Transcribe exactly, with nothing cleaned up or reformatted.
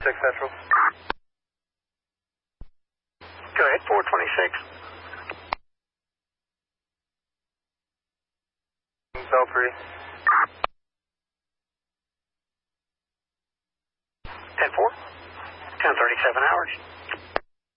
six Central. Go ahead, four twenty-six. Bell three. ten four. ten thirty-seven hours.